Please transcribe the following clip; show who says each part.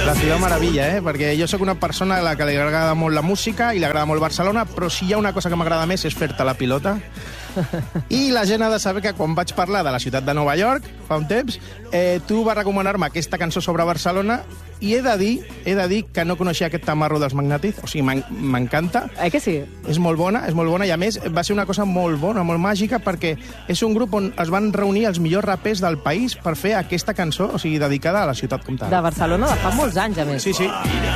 Speaker 1: La Ciutat Meravella, perquè jo sóc una persona a la que li agrada molt la música i li agrada molt Barcelona, però si hi ha una cosa que m'agrada més és fer-te la pilota. I la gent ha de saber que quan vaig parlar de la ciutat de Nova York, fa un temps, tu vas recomanar-me aquesta cançó sobre Barcelona i he de dir que no coneixia aquest tamarro dels Magnàtiz. O sigui, m'encanta.
Speaker 2: Que sí?
Speaker 1: És molt bona, i a més va ser una cosa molt bona, molt màgica, perquè és un grup on es van reunir els millors rapers del país per fer aquesta cançó, o sigui, dedicada a la ciutat comtal.
Speaker 2: De Barcelona de fa molts anys, a més.
Speaker 1: Sí, sí.